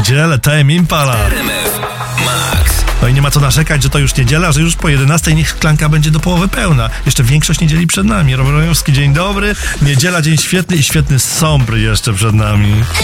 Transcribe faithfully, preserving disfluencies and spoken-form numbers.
niedzielę, Tame Impala. R M F Max. No i nie ma co narzekać, że to już niedziela, że już po jedenastej niech szklanka będzie do połowy pełna. Jeszcze większość niedzieli przed nami. Robert Rojowski, dzień dobry. Niedziela, dzień świetny i świetny Sombry jeszcze przed nami.